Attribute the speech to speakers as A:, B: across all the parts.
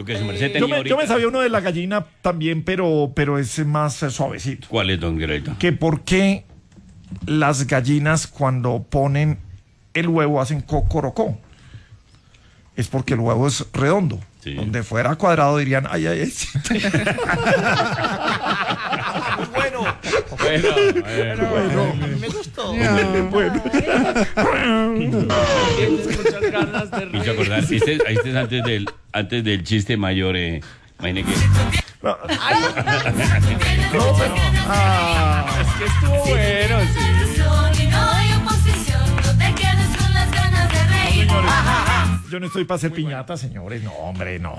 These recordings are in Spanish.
A: porque su merced tenía
B: yo me sabía uno de la gallina también, pero es más suavecito.
A: ¿Cuál es, don Greito?
B: Que por qué las gallinas cuando ponen el huevo hacen cocorocó. Es porque el huevo es redondo. Sí. Donde fuera cuadrado dirían, ay.
C: Bueno. Me gustó.
B: Bueno.
C: Muchas ganas de reír.
A: Me hizo acordar, este es antes del chiste mayor, imagine que...
B: No,
C: Es que estuvo bueno, sí.
B: yo no estoy para hacer piñata, señores. No, hombre, no.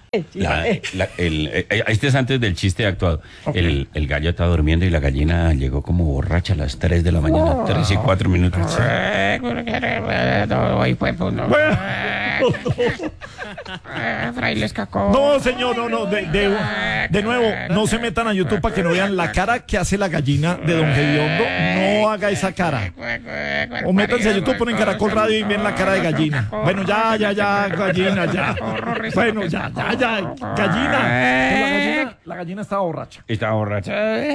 A: Este es antes del chiste actuado.
B: Okay.
A: El gallo estaba durmiendo y la gallina llegó como borracha a las 3 de la mañana. 3 y 4 minutos.
D: Frailes cacó.
B: No, señor, no. De nuevo, no se metan a YouTube para que no vean la cara que hace la gallina de Don Gediondo. No haga esa cara. O métanse a YouTube, ponen Caracol Radio y ven la cara de gallina. Bueno, ya, gallina, ya. Bueno, ya. Gallina. La gallina estaba borracha.
A: Estaba borracha.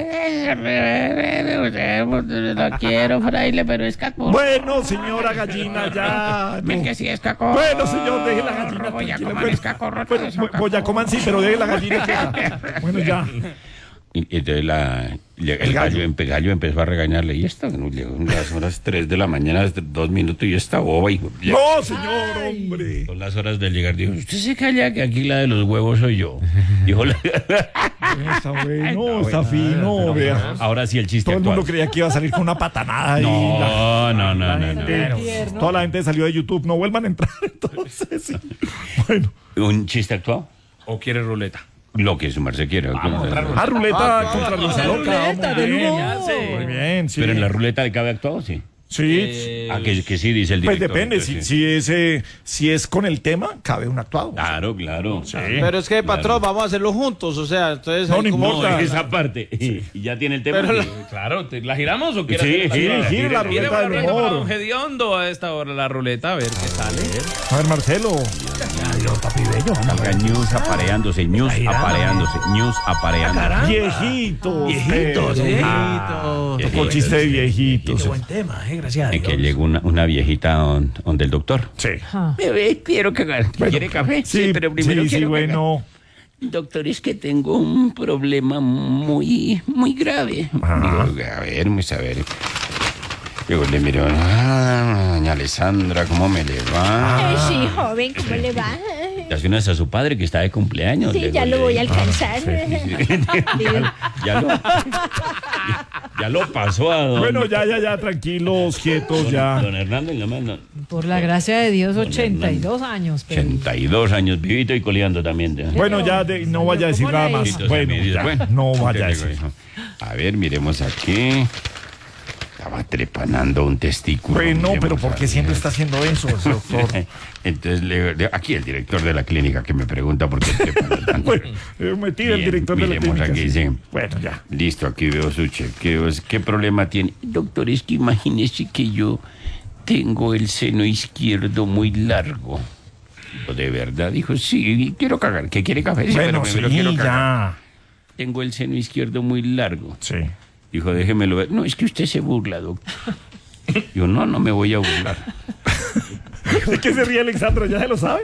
D: Lo quiero, fraile, pero es cacó.
B: Bueno, señora gallina, ya.
D: Ven que sí es cacó.
B: Bueno, señor, deje la gallina.
D: Voy a
B: tranquila.
D: comer es cacó.
B: Pues ya coman sí, pero deje la gallina quieta. Bueno, ya.
A: Y entonces el gallo empezó a regañarle. Y esta llegó a las horas 3 de la mañana, 2 minutos, y esta boba.
B: No, señor, hombre.
A: Son las horas del llegar. Dijo, usted se calla que aquí la de los huevos soy yo. Dijo
B: Está bueno, está fino. Vea.
A: Ahora sí el chiste
B: Todo el mundo
A: actual.
B: creía que iba a salir con una patanada.
A: No.
B: Toda la gente salió de YouTube. No vuelvan a entrar, entonces. Sí. Bueno.
A: ¿Un chiste actual?
C: ¿O quiere ruleta?
A: Lo que su merced quiere.
B: Ruleta contra Luisa Loca. Muy bien, sí.
A: Pero en la ruleta le cabe actuado, sí.
B: Sí.
A: Que sí, dice el
B: Pues
A: director.
B: depende,
A: Entonces,
B: si es con el tema, cabe un actuado.
A: Claro.
B: Sí.
E: Pero es que, patrón, vamos a hacerlo juntos, o sea, entonces...
B: No,
E: ahí
B: no
E: como-
B: importa.
A: esa parte. Y ya tiene el tema.
E: Pero
C: Claro, ¿la giramos o quieres?
A: Sí,
B: Gire la
C: ¿Quiere
B: ruleta
C: una
B: del
C: ruleta para
B: humor.
C: Don Gediondo a esta hora? La ruleta, a ver qué sale.
B: A ver, Marcelo.
A: Ñus apareándose.
B: Viejitos. Tocó chiste de viejitos.
C: Qué buen tema, gracias.
A: Que llegó una viejita donde el doctor.
B: Sí.
D: Bebé, quiero cagar. ¿Quiere café?
B: Sí,
D: pero primero
B: sí,
D: quiero
B: bueno.
D: cagar. Doctor, es que tengo un problema muy grave.
B: Ajá.
A: Digo, a ver. Luego le miró, doña Alessandra, ¿cómo me le va?
F: Sí, joven, ¿cómo le va?
A: Le hace unas a su padre que está de cumpleaños.
F: Sí,
A: Luego
F: ya lo
A: le-
F: voy a alcanzar.
A: Ya lo pasó a don...
B: Bueno, ya, tranquilos, quietos, ya.
A: Don Hernando, y la mano.
G: Por la gracia de Dios, 82 años. Pero...
A: 82 años, vivito y coleando también.
B: Bueno, ya no vaya a decir
G: ¿Cómo
B: nada
G: le
B: más.
G: hizo?
B: Bueno, ya, no vaya a
A: entonces
B: decir.
A: le digo, a ver, miremos aquí. Estaba trepanando un testículo.
B: Bueno,
A: Miremos
B: pero ¿por qué
A: aquí.
B: siempre está haciendo eso, doctor?
A: Entonces, aquí el director de la clínica que me pregunta por qué trepan tanto.
B: Bueno, metida el
A: Bien,
B: director de la
A: miremos
B: clínica.
A: aquí, sí.
B: Bueno, ya.
A: Listo, aquí veo su chequeo. ¿Qué problema tiene?
D: Doctor, es que imagínese que yo tengo el seno izquierdo muy largo.
A: ¿De verdad? Dijo, sí, quiero cagar. ¿Qué quiere café? Sí,
B: Bueno,
A: pero primero
B: sí,
A: quiero cagar.
B: ya.
D: Tengo el seno izquierdo muy largo.
B: Sí.
A: Dijo, déjemelo ver.
D: No, es que usted se burla, doctor.
A: Yo, no me voy a burlar.
B: ¿De qué se ríe Alexandra? ¿Ya se lo sabe?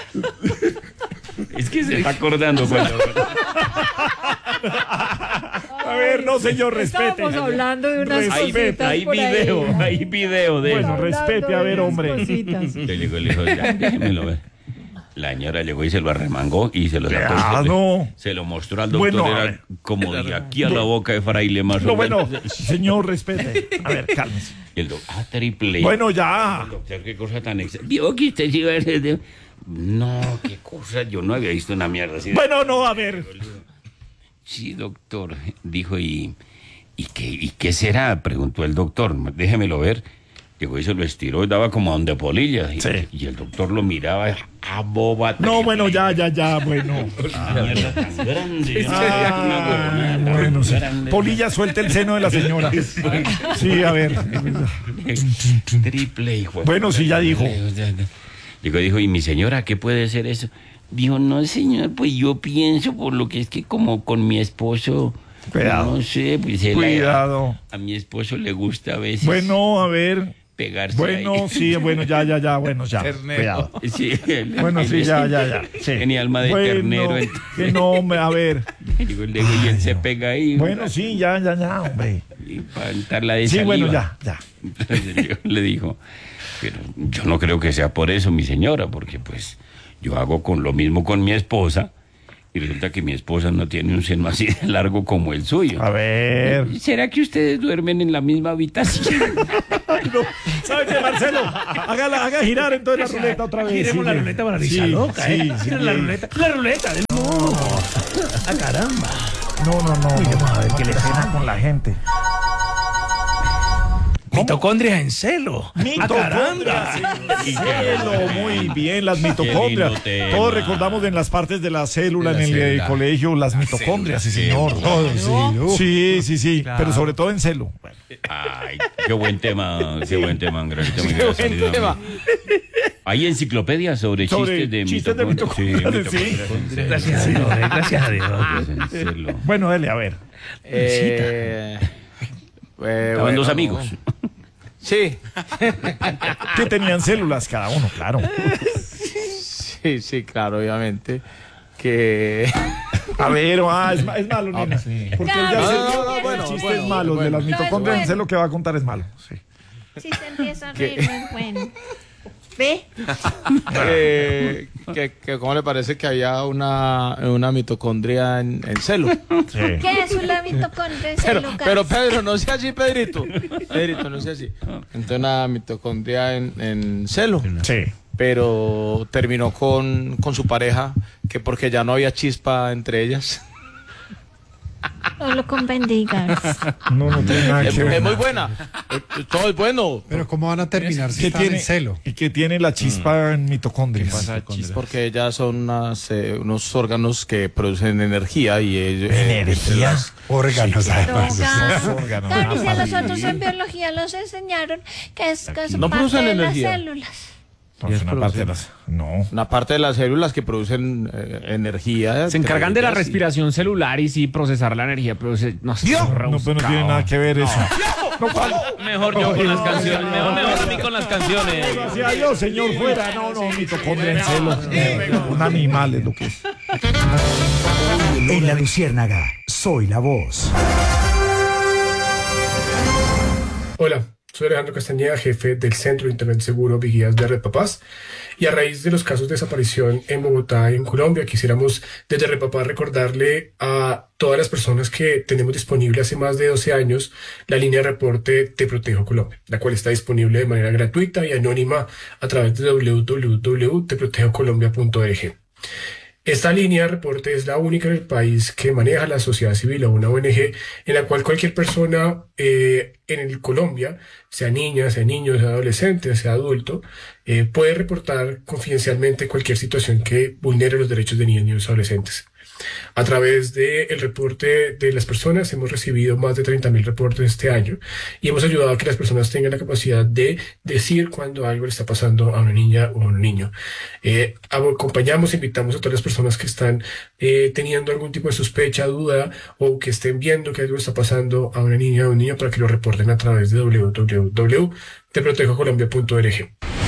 A: Es que se está acordando cuando...
B: A ver, no, señor, respete.
G: Estábamos hablando de unas cositas
A: Hay
G: por ahí.
A: video de
B: Bueno,
A: eso.
B: respete, a ver, hombre.
G: Cositas.
A: Le dijo, ya, déjemelo ver. La señora llegó y se lo arremangó y se lo sacó.
B: Ah, no.
A: Se lo mostró al doctor.
B: Bueno, a
A: Era
B: ver.
A: como de aquí a la boca de fraile más
B: No,
A: o menos.
B: bueno, señor, respete. A ver, cálmese.
A: Y el doctor, triple.
B: Bueno, ya.
A: Doctor, qué cosa tan
D: Vio que usted se iba a hacer de...
A: No, qué cosa. Yo no había visto una mierda así.
B: Bueno, no, a ver.
A: Sí, doctor. Dijo, ¿y qué será? Preguntó el doctor. Déjemelo ver. Llegó y se lo estiró y daba como a donde polilla. Y,
B: Sí.
A: y el doctor lo miraba. Boba.
B: No, bueno, ya, bueno.
A: Mierda tan grande.
B: Bueno, sí. Polilla, suelta el seno de la señora. Sí, a ver.
A: Triple, hijo.
B: Bueno, sí, ya dijo.
A: Dijo, ¿y mi señora qué puede ser eso? Dijo, no, señor, pues yo pienso por lo que es que como con mi esposo...
B: Cuidado.
A: No sé, pues
B: Cuidado.
A: A mi esposo le gusta a veces
B: Bueno, a ver.
A: pegarse
B: Bueno,
A: ahí.
B: sí, bueno, ya, bueno, ya. Cuidado.
A: Sí,
B: Bueno, sí, ya. Sí.
A: Tenía alma de
B: Bueno,
A: ternero.
B: que no, a ver.
A: Digo, y él se pega ahí.
B: Bueno, sí, ya, hombre.
A: Y para untarla de
B: Sí,
A: saliva.
B: bueno, ya.
A: Entonces yo le dijo, pero yo no creo que sea por eso, mi señora, porque pues yo hago con lo mismo con mi esposa y resulta que mi esposa no tiene un seno así de largo como el suyo.
B: A ver.
A: ¿Será que ustedes duermen en la misma habitación?
B: No, ¿sabe qué, Marcelo? Haga girar entonces la ruleta otra vez.
C: Giremos la ruleta para risa loca, ¿eh?
B: Sí,
C: La ruleta del mundo. ¡Ah, caramba!
B: No. Vamos a ver qué le pena con la gente.
C: Mitocondrias en celo.
B: Mitocondrias. Celo, muy bien, las mitocondrias.
A: lindo tema.
B: Todos recordamos en las partes de la célula en el colegio las mitocondrias, sí, señor. Todos, sí. Pero sobre todo en celo.
A: Ay, qué buen tema, Angelito. Muy gracias,
E: buen tema.
A: Hay enciclopedias sobre chistes de
B: mitocondrias. Sí.
C: Gracias a Dios, gracias a Dios.
B: Bueno, dale, a ver.
A: Estaban dos amigos.
E: Sí.
B: Que tenían células cada uno, claro.
E: Sí, claro, obviamente. Que...
B: A ver, es malo, nena. Porque él ya
F: Bueno,
B: el chiste es malo. De las mitocondrias en celo que va a contar es malo. Sí.
F: Si se empieza a reír, no es bueno. ¿Ve?
E: que ¿cómo le parece que había una mitocondria en celo?
F: ¿Qué es una mitocondria?
E: Pero Pedro, no sea así, Pedrito, no sea así. Entonces una mitocondria en celo.
B: Sí.
E: Pero terminó con su pareja, que porque ya no había chispa entre ellas.
F: No lo bendigas.
B: No tiene nada que ver.
E: Es muy buena. Todo es bueno.
H: Pero ¿cómo van a terminar si están en celo?
B: ¿Y qué tiene la chispa en mitocondrias?
E: Porque ellas son unos órganos que producen energía y ellos...
B: ¿Energía?
H: Órganos, además.
B: órganos.
F: Claro, y si a nosotros en biología nos enseñaron que es
E: No
F: parte
E: producen
F: de
E: energía.
F: las células.
B: Entonces, una parte de las... No.
E: Una parte de las células que producen energía.
C: Se encargan de la
E: Sí.
C: respiración celular y sí procesar la energía, pero no sé.
B: No, pero no tiene nada que ver eso.
C: Mejor yo con las canciones. Mejor a mí con las canciones.
B: Gracias a Dios, señor, fuera. No, mitocondria en celo. Un animal es lo que es.
I: En La Luciérnaga, soy la voz.
J: Hola, soy Alejandro Castañeda, jefe del Centro de Internet Seguro Vigías de Red Papás. Y a raíz de los casos de desaparición en Bogotá y en Colombia, quisiéramos desde Red Papás recordarle a todas las personas que tenemos disponible hace más de 12 años la línea de reporte Te Protejo Colombia, la cual está disponible de manera gratuita y anónima a través de www.teprotejocolombia.org. Esta línea de reporte es la única en el país que maneja la sociedad civil o una ONG en la cual cualquier persona en el Colombia, sea niña, sea niño, sea adolescente, sea adulto, puede reportar confidencialmente cualquier situación que vulnere los derechos de niños y adolescentes. A través del reporte de las personas hemos recibido más de 30.000 reportes este año y hemos ayudado a que las personas tengan la capacidad de decir cuando algo le está pasando a una niña o a un niño. Acompañamos, invitamos a todas las personas que están teniendo algún tipo de sospecha, duda o que estén viendo que algo está pasando a una niña o a un niño para que lo reporten a través de www.teprotejocolombia.org.